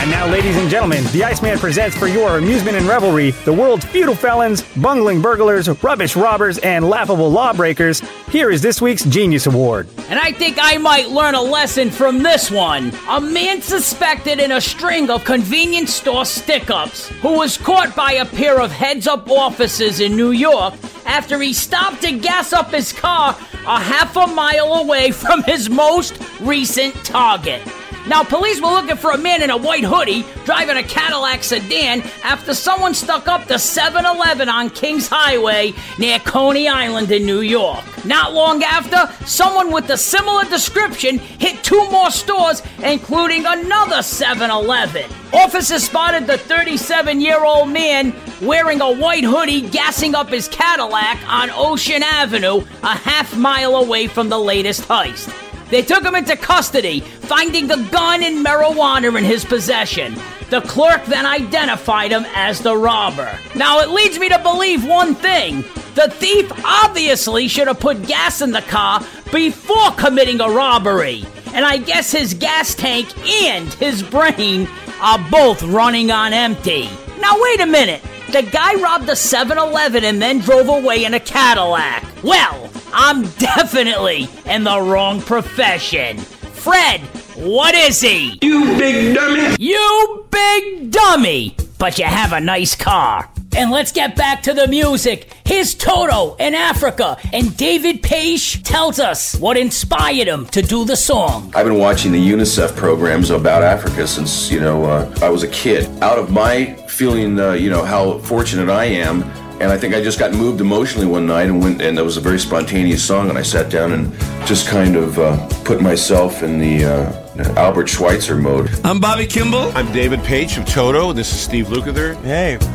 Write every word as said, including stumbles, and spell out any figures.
And now, ladies and gentlemen, the Iceman presents for your amusement and revelry the world's feudal felons, bungling burglars, rubbish robbers, and laughable lawbreakers. Here is this week's Genius Award. And I think I might learn a lesson from this one. A man suspected in a string of convenience store stick-ups who was caught by a pair of heads-up officers in New York after he stopped to gas up his car a half a mile away from his most recent target. Now, police were looking for a man in a white hoodie driving a Cadillac sedan after someone stuck up the seven eleven on Kings Highway near Coney Island in New York. Not long after, someone with a similar description hit two more stores, including another seven eleven. Officers spotted the thirty-seven-year-old man wearing a white hoodie gassing up his Cadillac on Ocean Avenue, a half mile away from the latest heist. They took him into custody, finding the gun and marijuana in his possession. The clerk then identified him as the robber. Now, it leads me to believe one thing. The thief obviously should have put gas in the car before committing a robbery. And I guess his gas tank and his brain are both running on empty. Now, wait a minute. The guy robbed a seven eleven and then drove away in a Cadillac. Well, I'm definitely in the wrong profession. Fred, what is he? You big dummy! You big dummy! But you have a nice car. And let's get back to the music. Here's Toto in Africa, and David Page tells us what inspired him to do the song. I've been watching the UNICEF programs about Africa since, you know, uh, I was a kid. Out of my feeling, uh, you know, how fortunate I am, and I think I just got moved emotionally one night and went, and it was a very spontaneous song, and I sat down and just kind of uh, put myself in the uh, Albert Schweitzer mode. I'm Bobby Kimball. I'm David Page from Toto. This is Steve Lukather. Hey.